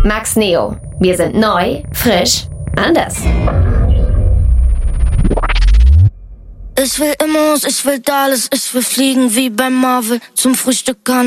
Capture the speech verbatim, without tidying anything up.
Max Neo. Wir sind neu, frisch, anders. Ich will Immos, ich will Dallas, ich will fliegen wie bei Marvel zum Frühstück.